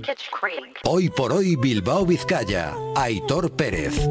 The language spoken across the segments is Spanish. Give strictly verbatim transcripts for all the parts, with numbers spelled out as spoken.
Hoy por hoy Bilbao Vizcaya. Aitor Pérez.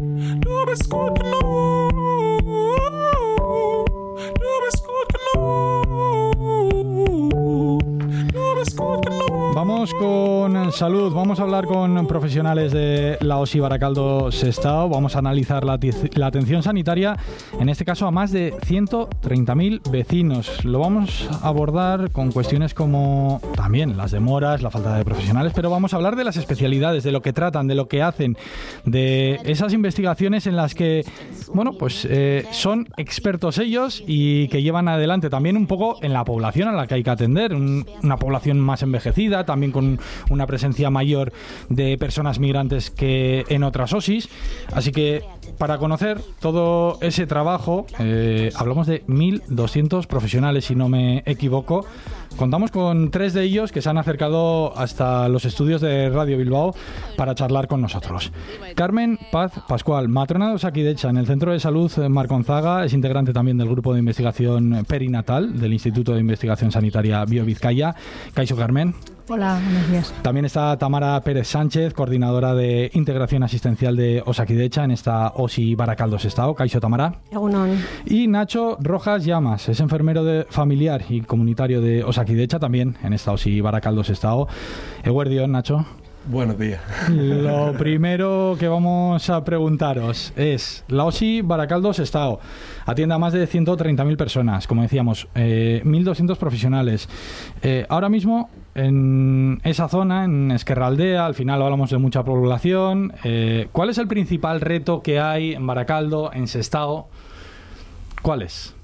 Vamos con salud, vamos a hablar con profesionales de la O S I Baracaldo-Sestao, vamos a analizar la, la atención sanitaria, en este caso a más de ciento treinta mil vecinos. Lo vamos a abordar con cuestiones como también las demoras, la falta de profesionales, pero vamos a hablar de las especialidades, de lo que tratan, de lo que hacen, de esas investigaciones en las que, bueno, pues eh, son expertos ellos y que llevan adelante también un poco en la población a la que hay que atender, un, una población más envejecida, también con una presencia mayor de personas migrantes que en otras O S Is. Así que para conocer todo ese trabajo, eh, hablamos de mil doscientos profesionales, si no me equivoco. Contamos con tres de ellos que se han acercado hasta los estudios de Radio Bilbao para charlar con nosotros. Carmen Paz Pascual, matrona de Osakidecha en el Centro de Salud Marconzaga, es integrante también del Grupo de Investigación Perinatal del Instituto de Investigación Sanitaria BioVizcaya. Kaixo, Carmen. Hola, buenos días. También está Tamara Pérez Sánchez, coordinadora de integración asistencial de Osakidecha en esta O S I Baracaldo-Sestao. Kaixo, Tamara. Egunon. Y Nacho Rojas Llamas, es enfermero de familiar y comunitario de Osakidecha también en esta O S I Baracaldo-Sestao. Eguerdión, Nacho. Buenos días. Lo primero que vamos a preguntaros es, la O S I Baracaldo-Sestao atiende a más de ciento treinta mil personas, como decíamos, eh, mil doscientos profesionales. Eh, ahora mismo, en esa zona, en Ezkerraldea, al final hablamos de mucha población. Eh, ¿Cuál es el principal reto que hay en Baracaldo, en Sestao? ¿Cuál es?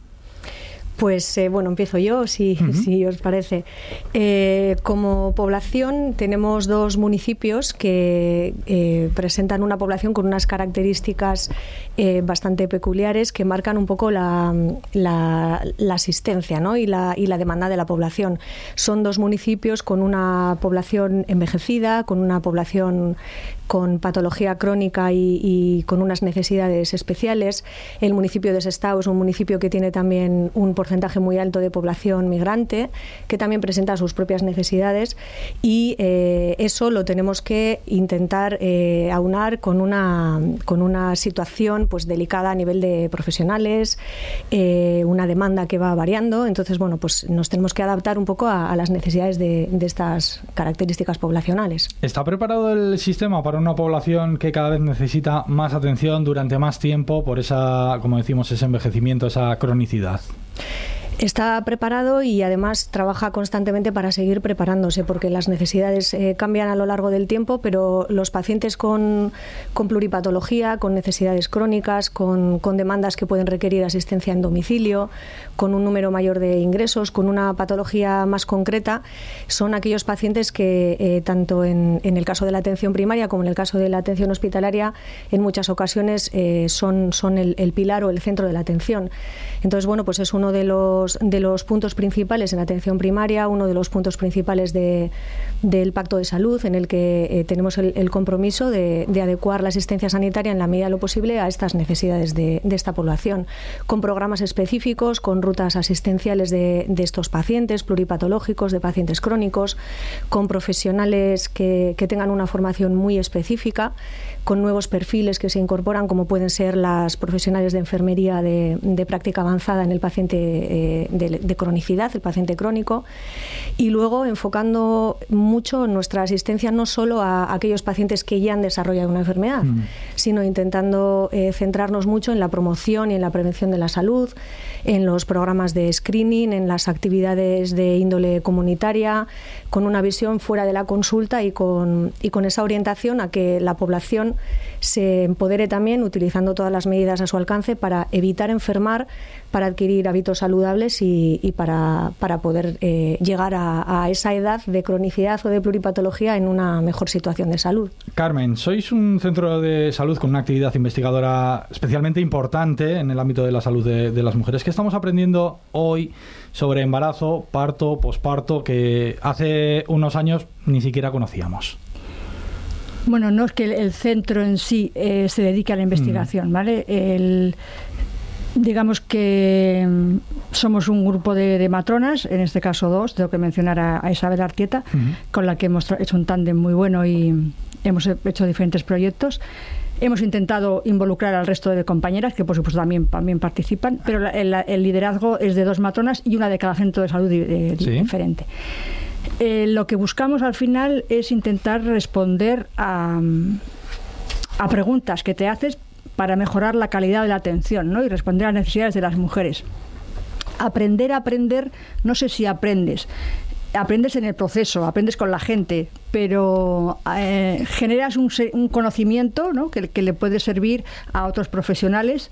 Pues eh, bueno, empiezo yo, si, uh-huh. si os parece. Eh, como población tenemos dos municipios que eh, presentan una población con unas características eh, bastante peculiares que marcan un poco la, la, la asistencia, ¿no? y, la, y la demanda de la población. Son dos municipios con una población envejecida, con una población con patología crónica y, y con unas necesidades especiales. El municipio de Sestao es un municipio que tiene también un porcentaje muy alto de población migrante, que también presenta sus propias necesidades, y eh, eso lo tenemos que intentar eh, aunar con una, con una situación pues delicada a nivel de profesionales, eh, una demanda que va variando. Entonces, bueno, pues nos tenemos que adaptar un poco a, a las necesidades de, de estas características poblacionales. ¿Está preparado el sistema para una población que cada vez necesita más atención durante más tiempo por esa, como decimos, ese envejecimiento, esa cronicidad? Está preparado y además trabaja constantemente para seguir preparándose, porque las necesidades eh, cambian a lo largo del tiempo, pero los pacientes con, con pluripatología, con necesidades crónicas, con, con demandas que pueden requerir asistencia en domicilio, con un número mayor de ingresos, con una patología más concreta, son aquellos pacientes que eh, tanto en, en el caso de la atención primaria como en el caso de la atención hospitalaria, en muchas ocasiones eh, son, son el, el pilar o el centro de la atención. Entonces, bueno, pues es uno de los de los puntos principales en atención primaria, uno de los puntos principales de, del Pacto de Salud, en el que eh, tenemos el, el compromiso de, de adecuar la asistencia sanitaria en la medida de lo posible a estas necesidades de, de esta población, con programas específicos, con rutas asistenciales de, de estos pacientes pluripatológicos, de pacientes crónicos, con profesionales que, que tengan una formación muy específica, con nuevos perfiles que se incorporan, como pueden ser las profesionales de enfermería de, de práctica avanzada en el paciente eh, de, de cronicidad, el paciente crónico, y luego enfocando mucho nuestra asistencia no solo a aquellos pacientes que ya han desarrollado una enfermedad, mm. sino intentando eh, centrarnos mucho en la promoción y en la prevención de la salud, en los programas de screening, en las actividades de índole comunitaria, con una visión fuera de la consulta y con, y con esa orientación a que la población se empodere también utilizando todas las medidas a su alcance para evitar enfermar, para adquirir hábitos saludables y, y para, para poder eh, llegar a, a esa edad de cronicidad o de pluripatología en una mejor situación de salud. Carmen, sois un centro de salud con una actividad investigadora especialmente importante en el ámbito de la salud de, de las mujeres. ¿Qué estamos aprendiendo hoy sobre embarazo, parto, posparto, que hace unos años ni siquiera conocíamos? Bueno, no es que el centro en sí eh, se dedique a la investigación, mm. ¿vale? El, Digamos que somos un grupo de, de matronas, en este caso dos, tengo que mencionar a, a Isabel Artieta, uh-huh. con la que hemos hecho un tándem muy bueno y hemos hecho diferentes proyectos. Hemos intentado involucrar al resto de compañeras, que por supuesto también, también participan, pero la, el, el liderazgo es de dos matronas y una de cada centro de salud de, ¿Sí? diferente. Eh, lo que buscamos al final es intentar responder a, a preguntas que te haces para mejorar la calidad de la atención, ¿no? Y responder a las necesidades de las mujeres. Aprender a aprender, no sé si aprendes. Aprendes en el proceso, aprendes con la gente, pero eh, generas un, un conocimiento, ¿no? que, que le puede servir a otros profesionales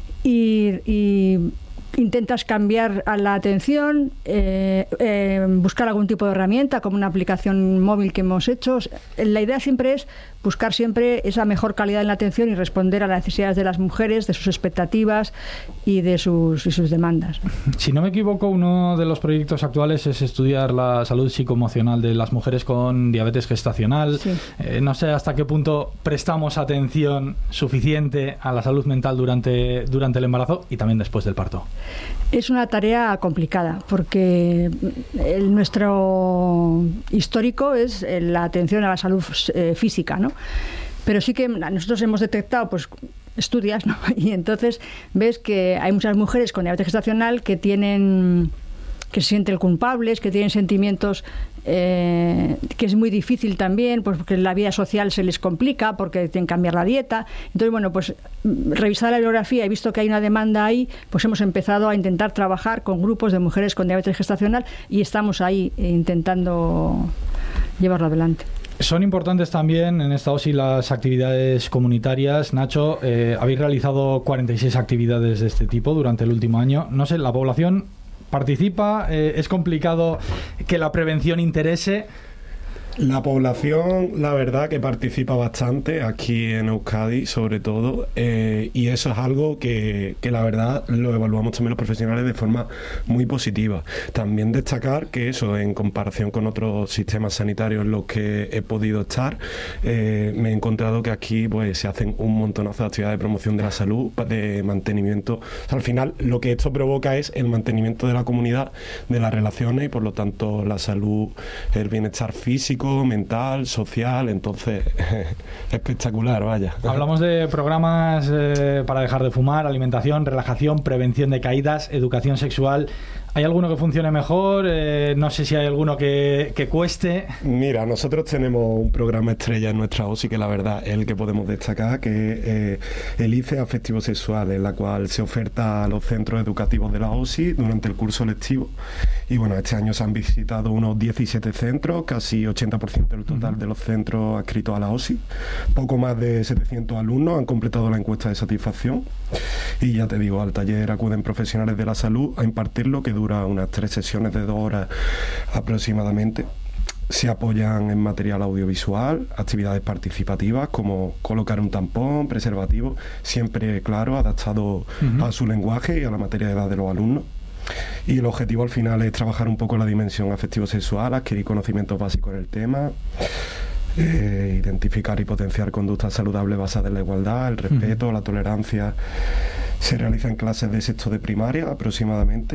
y, y intentas cambiar a la atención, eh, eh, buscar algún tipo de herramienta como una aplicación móvil que hemos hecho. La idea siempre es buscar siempre esa mejor calidad en la atención y responder a las necesidades de las mujeres, de sus expectativas y de sus, y sus demandas. Si no me equivoco, uno de los proyectos actuales es estudiar la salud psicoemocional de las mujeres con diabetes gestacional. Sí. Eh, no sé hasta qué punto prestamos atención suficiente a la salud mental durante, durante el embarazo y también después del parto. Es una tarea complicada porque el, nuestro histórico es la atención a la salud eh, física, ¿no? Pero sí que nosotros hemos detectado, pues estudias, ¿no? Y entonces ves que hay muchas mujeres con diabetes gestacional que tienen, que se sienten culpables, que tienen sentimientos eh, que es muy difícil también, pues porque la vida social se les complica, porque tienen que cambiar la dieta. Entonces, bueno, pues revisada la bibliografía, he visto que hay una demanda ahí, pues hemos empezado a intentar trabajar con grupos de mujeres con diabetes gestacional y estamos ahí intentando llevarlo adelante. Son importantes también en esta O S I las actividades comunitarias. Nacho, eh, habéis realizado cuarenta y seis actividades de este tipo durante el último año. No sé, ¿la población participa? Eh, ¿Es complicado que la prevención interese? La población, la verdad, que participa bastante aquí en Euskadi, sobre todo, eh, y eso es algo que, que la verdad lo evaluamos también los profesionales de forma muy positiva. También destacar que eso, en comparación con otros sistemas sanitarios en los que he podido estar, eh, me he encontrado que aquí pues se hacen un montonazo de actividades de promoción de la salud, de mantenimiento. O sea, al final, lo que esto provoca es el mantenimiento de la comunidad, de las relaciones y, por lo tanto, la salud, el bienestar físico, mental, social, entonces espectacular, vaya. Hablamos de programas eh, para dejar de fumar, alimentación, relajación, prevención de caídas, educación sexual. ¿Hay alguno que funcione mejor? Eh, no sé si hay alguno que, que cueste. Mira, nosotros tenemos un programa estrella en nuestra O S I que la verdad es el que podemos destacar, que es eh, el I C E afectivo sexual, en la cual se oferta a los centros educativos de la O S I durante el curso lectivo. Y bueno, este año se han visitado unos diecisiete centros, casi ochenta por ciento del total de los centros adscritos a la O S I. Poco más de setecientos alumnos han completado la encuesta de satisfacción. Y ya te digo, al taller acuden profesionales de la salud a impartirlo, que dura unas tres sesiones de dos horas aproximadamente. Se apoyan en material audiovisual, actividades participativas como colocar un tampón, preservativo, siempre, claro, adaptado uh-huh. a su lenguaje y a la materia de edad de los alumnos. Y el objetivo al final es trabajar un poco la dimensión afectivo-sexual, adquirir conocimientos básicos en el tema, eh, identificar y potenciar conductas saludables basadas en la igualdad, el respeto, uh-huh. la tolerancia. Se realizan clases de sexto de primaria aproximadamente,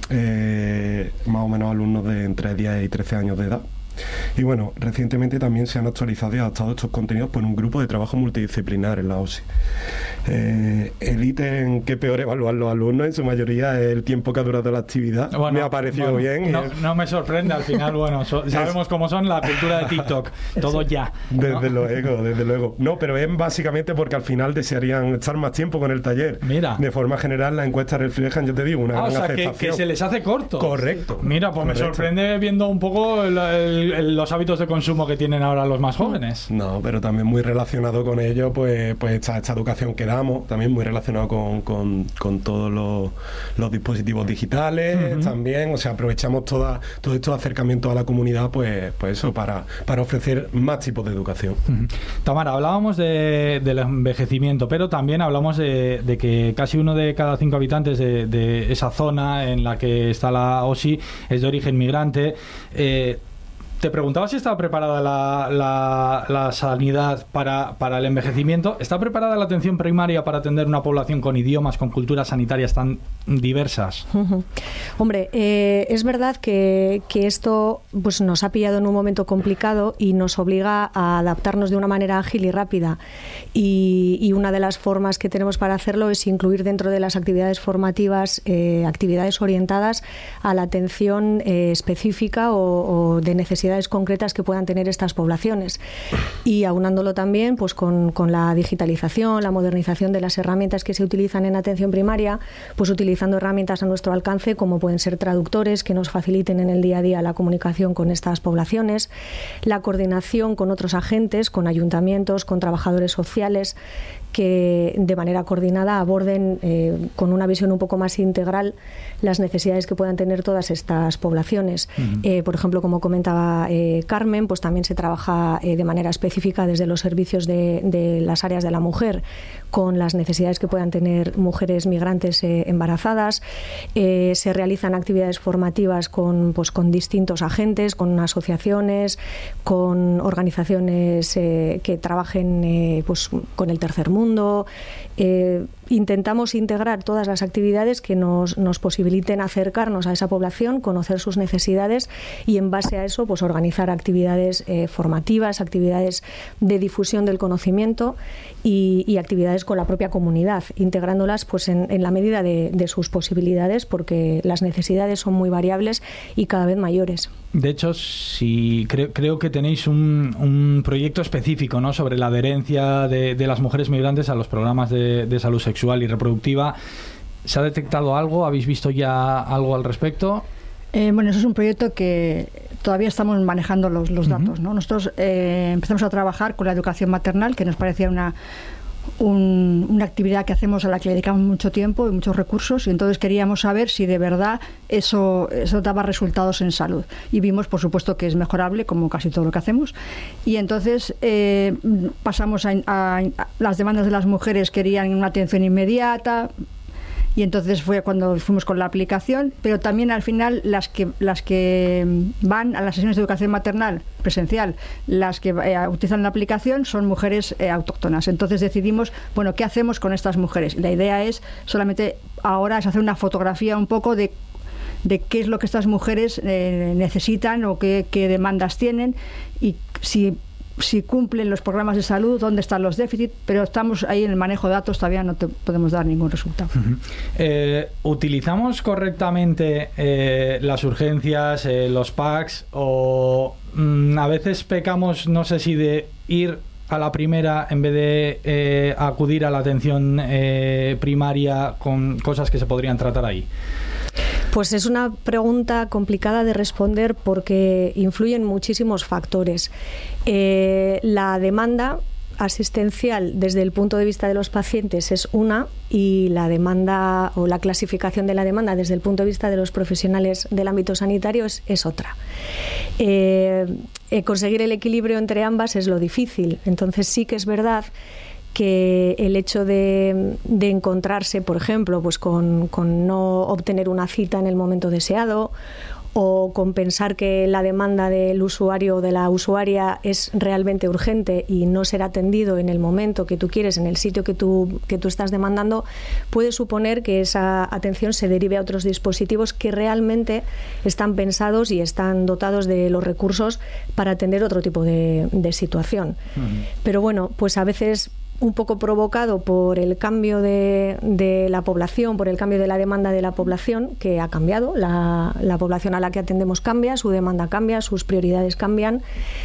eh, más o menos alumnos de entre diez y trece años de edad. Y bueno, recientemente también se han actualizado y adaptado estos contenidos por un grupo de trabajo multidisciplinar en la O S I. Eh, el ítem que peor evalúan los alumnos en su mayoría es el tiempo que ha durado la actividad. Bueno, me ha parecido bueno, bien. No, no me sorprende, al final, bueno, so, sabemos cómo son la cultura de TikTok, todo ya. ¿No? Desde luego, desde luego. No, pero es básicamente porque al final desearían estar más tiempo con el taller. Mira. De forma general, las encuestas reflejan, yo te digo, una ah, gran o sea, aceptación. Que, que se les hace corto. Correcto. Mira, pues correcto. Me sorprende viendo un poco el, el, el, los hábitos de consumo que tienen ahora los más jóvenes. No, pero también muy relacionado con ello, pues, pues esta, esta educación que damos, también muy relacionado con, con, con todos los, los dispositivos digitales, uh-huh. también, o sea, aprovechamos toda, todos estos acercamientos a la comunidad, pues, pues eso, para, para ofrecer más tipos de educación. Uh-huh. Tamara, hablábamos de, del envejecimiento, pero también hablamos de, de que casi uno de cada cinco habitantes de, de esa zona en la que está la O S I es de origen migrante. Eh, te preguntaba si estaba preparada la, la, la sanidad para, para el envejecimiento. ¿Está preparada la atención primaria para atender una población con idiomas, con culturas sanitarias tan diversas? Uh-huh. Hombre, eh, es verdad que, que esto pues, nos ha pillado en un momento complicado y nos obliga a adaptarnos de una manera ágil y rápida. Y, y una de las formas que tenemos para hacerlo es incluir dentro de las actividades formativas eh, actividades orientadas a la atención eh, específica o, o de necesidades concretas que puedan tener estas poblaciones, y aunándolo también pues con, con la digitalización, la modernización de las herramientas que se utilizan en atención primaria, pues utilizando herramientas a nuestro alcance como pueden ser traductores que nos faciliten en el día a día la comunicación con estas poblaciones, la coordinación con otros agentes, con ayuntamientos, con trabajadores sociales, que de manera coordinada aborden eh, con una visión un poco más integral las necesidades que puedan tener todas estas poblaciones. Uh-huh. Eh, por ejemplo, como comentaba eh, Carmen, pues también se trabaja eh, de manera específica desde los servicios de, de las áreas de la mujer con las necesidades que puedan tener mujeres migrantes eh, embarazadas. Eh, se realizan actividades formativas con, pues, con distintos agentes, con asociaciones, con organizaciones eh, que trabajen eh, pues, con el tercer mundo. Eh, intentamos integrar todas las actividades que nos, nos posibiliten acercarnos a esa población, conocer sus necesidades y en base a eso pues organizar actividades eh, formativas, actividades de difusión del conocimiento y, y actividades con la propia comunidad, integrándolas pues en, en la medida de, de sus posibilidades, porque las necesidades son muy variables y cada vez mayores. De hecho, sí, creo, creo que tenéis un, un proyecto específico, ¿no?, sobre la adherencia de, de las mujeres migrantes a los programas de, de salud sexual y reproductiva. ¿Se ha detectado algo? ¿Habéis visto ya algo al respecto? Eh, bueno, eso es un proyecto que todavía estamos manejando los, los datos, ¿no? Nosotros eh, empezamos a trabajar con la educación maternal, que nos parecía una Un, una actividad que hacemos a la que le dedicamos mucho tiempo y muchos recursos, y entonces queríamos saber si de verdad eso, eso daba resultados en salud, y vimos por supuesto que es mejorable como casi todo lo que hacemos, y entonces eh, pasamos a, a, a las demandas de las mujeres. Querían una atención inmediata, y entonces fue cuando fuimos con la aplicación, pero también al final las que las que van a las sesiones de educación maternal presencial, las que eh, utilizan la aplicación son mujeres eh, autóctonas. Entonces decidimos, bueno, ¿qué hacemos con estas mujeres? La idea es solamente ahora es hacer una fotografía un poco de de qué es lo que estas mujeres eh, necesitan o qué, qué demandas tienen, y si si cumplen los programas de salud, dónde están los déficits, pero estamos ahí en el manejo de datos, todavía no te podemos dar ningún resultado. Uh-huh. Eh, ¿Utilizamos correctamente eh, las urgencias, eh, los P A Cs, o mm, a veces pecamos, no sé si de ir a la primera en vez de eh, acudir a la atención eh, primaria con cosas que se podrían tratar ahí? Pues es una pregunta complicada de responder porque influyen muchísimos factores. Eh, la demanda asistencial desde el punto de vista de los pacientes es una, y la demanda o la clasificación de la demanda desde el punto de vista de los profesionales del ámbito sanitario es, es otra. Eh, eh, conseguir el equilibrio entre ambas es lo difícil. Entonces sí que es verdad que el hecho de, de encontrarse, por ejemplo, pues con, con no obtener una cita en el momento deseado, o con pensar que la demanda del usuario o de la usuaria es realmente urgente y no ser atendido en el momento que tú quieres, en el sitio que tú, que tú estás demandando, puede suponer que esa atención se derive a otros dispositivos que realmente están pensados y están dotados de los recursos para atender otro tipo de, de situación. Uh-huh. Pero bueno, pues a veces, un poco provocado por el cambio de, de la población, por el cambio de la demanda de la población, que ha cambiado. La, la población a la que atendemos cambia, su demanda cambia, sus prioridades cambian,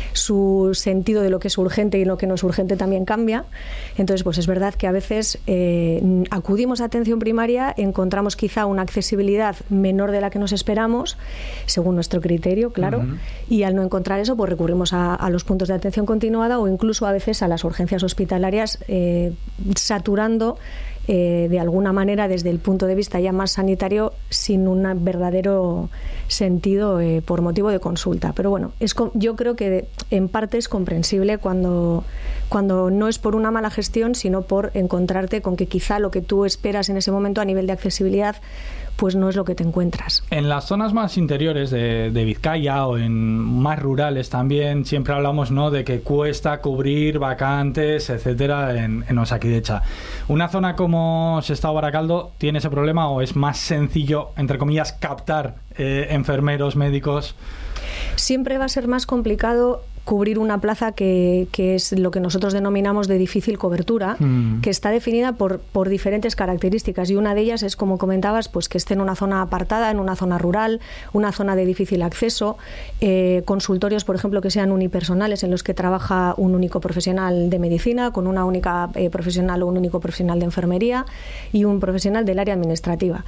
su sentido de lo que es urgente y lo que no es urgente también cambia. Entonces, pues es verdad que a veces eh, acudimos a atención primaria, encontramos quizá una accesibilidad menor de la que nos esperamos, según nuestro criterio, claro, uh-huh. y al no encontrar eso, pues recurrimos a, a los puntos de atención continuada o incluso a veces a las urgencias hospitalarias, Eh, saturando eh, de alguna manera desde el punto de vista ya más sanitario sin un verdadero sentido eh, por motivo de consulta. Pero bueno, es yo creo que en parte es comprensible cuando, cuando no es por una mala gestión, sino por encontrarte con que quizá lo que tú esperas en ese momento a nivel de accesibilidad pues no es lo que te encuentras. En las zonas más interiores de, de Vizcaya o en más rurales también siempre hablamos, ¿no?, de que cuesta cubrir vacantes, etcétera, en, en Osakidecha. ¿Una zona como Sestao Barakaldo tiene ese problema o es más sencillo, entre comillas, captar eh, enfermeros, médicos? Siempre va a ser más complicado cubrir una plaza que, que es lo que nosotros denominamos de difícil cobertura, mm. que está definida por, por diferentes características, y una de ellas es, como comentabas, pues que esté en una zona apartada, en una zona rural, una zona de difícil acceso, eh, consultorios, por ejemplo, que sean unipersonales, en los que trabaja un único profesional de medicina, con una única eh, profesional o un único profesional de enfermería y un profesional del área administrativa.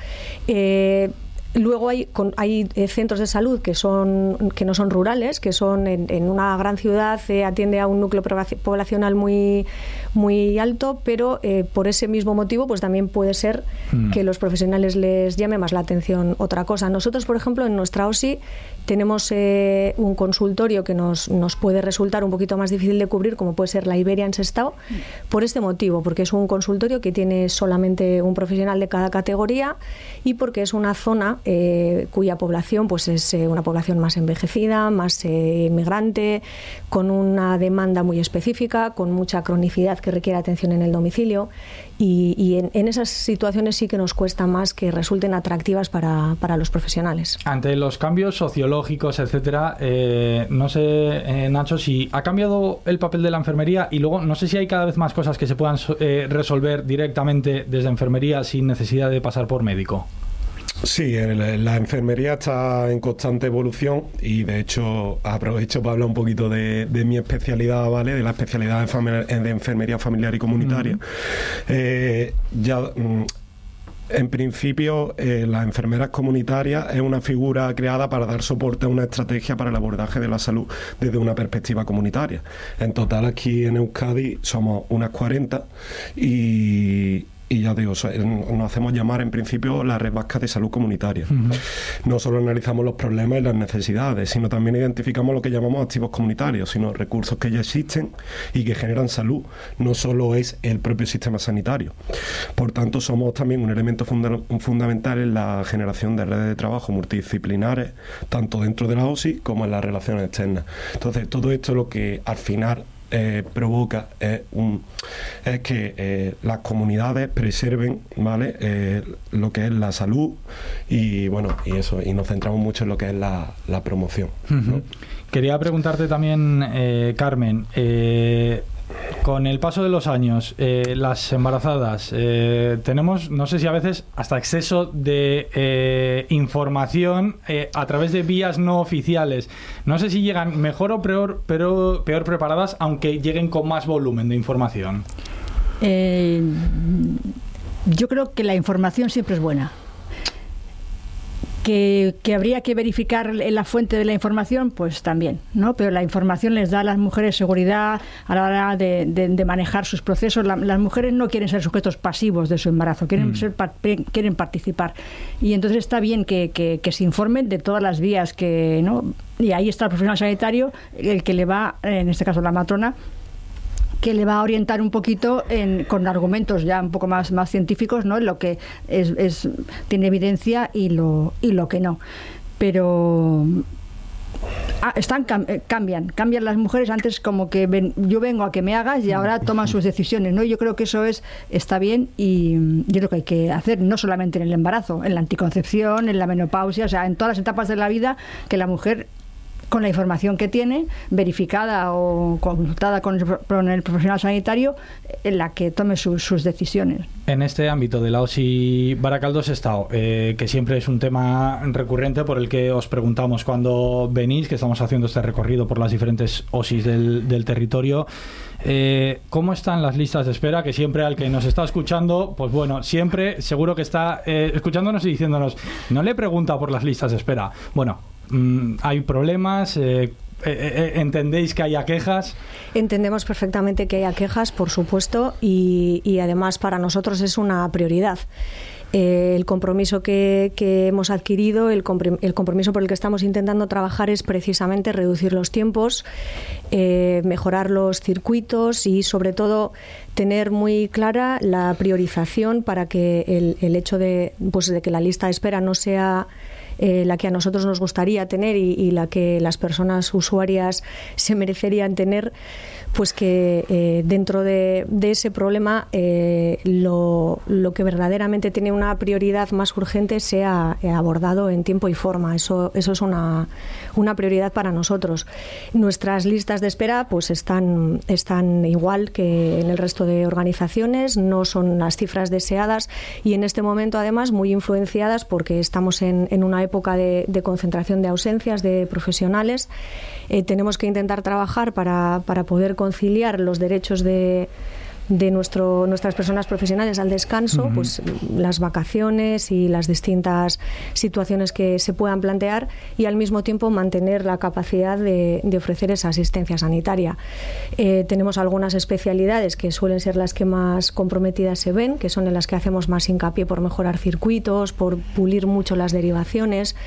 Eh, Luego hay, con, hay eh, centros de salud que son que no son rurales, que son en, en una gran ciudad, eh, atiende a un núcleo poblacional muy, muy alto, pero eh, por ese mismo motivo pues también puede ser mm. que los profesionales les llame más la atención otra cosa. Nosotros, por ejemplo, en nuestra O S I tenemos eh, un consultorio que nos, nos puede resultar un poquito más difícil de cubrir, como puede ser la Iberia en Sestao, por este motivo, porque es un consultorio que tiene solamente un profesional de cada categoría y porque es una zona Eh, cuya población pues es eh, una población más envejecida, más eh, inmigrante, con una demanda muy específica, con mucha cronicidad que requiere atención en el domicilio, y, y en, en esas situaciones sí que nos cuesta más que resulten atractivas para, para los profesionales. Ante los cambios sociológicos, etcétera, eh, no sé, eh, Nacho, si ha cambiado el papel de la enfermería, y luego no sé si hay cada vez más cosas que se puedan eh, resolver directamente desde enfermería sin necesidad de pasar por médico. Sí, el, la enfermería está en constante evolución, y de hecho aprovecho para hablar un poquito de, de mi especialidad, ¿vale? De la especialidad de, familiar, de enfermería familiar y comunitaria. Uh-huh. Eh, ya... Mm, En principio, eh, las enfermeras comunitarias es una figura creada para dar soporte a una estrategia para el abordaje de la salud desde una perspectiva comunitaria. En total, aquí en Euskadi somos unas cuarenta y... Y ya digo, nos hacemos llamar en principio la Red Vasca de Salud Comunitaria. Uh-huh. No solo analizamos los problemas y las necesidades, sino también identificamos lo que llamamos activos comunitarios, sino recursos que ya existen y que generan salud. No solo es el propio sistema sanitario. Por tanto, somos también un elemento funda- fundamental en la generación de redes de trabajo multidisciplinares, tanto dentro de la O S I como en las relaciones externas. Entonces, todo esto es lo que al final Eh, provoca eh, un, es que eh, las comunidades preserven, ¿vale? Eh, lo que es la salud, y bueno, y eso, y nos centramos mucho en lo que es la, la promoción, ¿no? Uh-huh. Quería preguntarte también, eh, Carmen, eh, con el paso de los años, eh, las embarazadas, eh, tenemos, no sé si a veces hasta exceso de eh, información eh, a través de vías no oficiales. No sé si llegan mejor o peor, pero peor preparadas, aunque lleguen con más volumen de información. Eh, yo creo que la información siempre es buena. Que, que habría que verificar la fuente de la información, pues también, ¿no? Pero la información les da a las mujeres seguridad a la hora de, de, de manejar sus procesos. La, las mujeres no quieren ser sujetos pasivos de su embarazo, quieren, mm. ser, quieren participar. Y entonces está bien que, que, que se informen de todas las vías que, ¿no? Y ahí está el profesional sanitario, el que le va, en este caso la matrona, que le va a orientar un poquito en, con argumentos ya un poco más, más científicos, ¿no? Lo que es, es, tiene evidencia y lo, y lo que no. Pero ah, están cambian, cambian las mujeres. Antes como que ven, yo vengo a que me hagas, y ahora toman sus decisiones, ¿no? Yo creo que eso es está bien, y yo creo que hay que hacer no solamente en el embarazo, en la anticoncepción, en la menopausia, o sea, en todas las etapas de la vida, que la mujer, con la información que tiene, verificada o consultada con el, con el profesional sanitario, en la que tome sus, sus decisiones. En este ámbito de la O S I Barakaldo Sestao, eh, que siempre es un tema recurrente por el que os preguntamos cuando venís, que estamos haciendo este recorrido por las diferentes O S Is del, del territorio, eh, ¿cómo están las listas de espera? Que siempre al que nos está escuchando, pues bueno, siempre seguro que está eh, escuchándonos y diciéndonos, no le pregunta por las listas de espera. Bueno, Mm, hay problemas, eh, eh, eh, ¿entendéis que haya quejas? Entendemos perfectamente que haya quejas, por supuesto, y, y además para nosotros es una prioridad. Eh, el compromiso que, que hemos adquirido, el, comprom- el compromiso por el que estamos intentando trabajar es precisamente reducir los tiempos, eh, mejorar los circuitos y sobre todo tener muy clara la priorización para que el, el hecho de, pues, de que la lista de espera no sea Eh, la que a nosotros nos gustaría tener y, y la que las personas usuarias se merecerían tener, pues que eh, dentro de, de ese problema eh, lo, lo que verdaderamente tiene una prioridad más urgente sea eh, abordado en tiempo y forma. Eso, eso es una, una prioridad para nosotros. Nuestras listas de espera pues están, están igual que en el resto de organizaciones, no son las cifras deseadas y en este momento además muy influenciadas porque estamos en, en una época de, de concentración de ausencias de profesionales. Eh, tenemos que intentar trabajar para, para poder conciliar los derechos de, de nuestro, nuestras personas profesionales al descanso, uh-huh. pues las vacaciones y las distintas situaciones que se puedan plantear y al mismo tiempo mantener la capacidad de, de ofrecer esa asistencia sanitaria. Eh, tenemos algunas especialidades que suelen ser las que más comprometidas se ven, que son en las que hacemos más hincapié por mejorar circuitos, por pulir mucho las derivaciones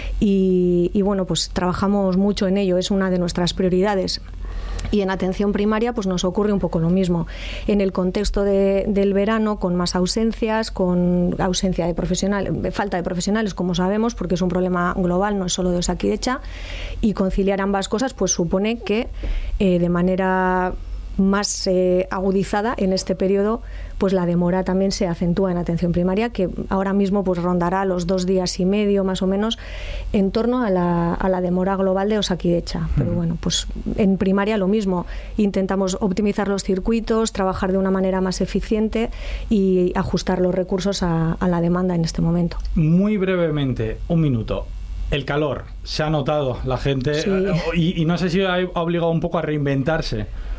y, y bueno, pues trabajamos mucho en ello, es una de nuestras prioridades. Y en atención primaria pues nos ocurre un poco lo mismo. En el contexto de, del verano, con más ausencias, con ausencia de profesionales, falta de profesionales, como sabemos, porque es un problema global, no es solo de Osakidetza, y conciliar ambas cosas pues supone que eh, de manera más eh, agudizada en este periodo, pues la demora también se acentúa en atención primaria, que ahora mismo pues rondará los dos días y medio más o menos en torno a la, a la demora global de Osakidetza. Pero bueno, pues en primaria lo mismo, intentamos optimizar los circuitos, trabajar de una manera más eficiente y ajustar los recursos a, a la demanda en este momento. Muy brevemente, un minuto. El calor, se ha notado la gente, sí. y, y no sé si ha obligado un poco a reinventarse.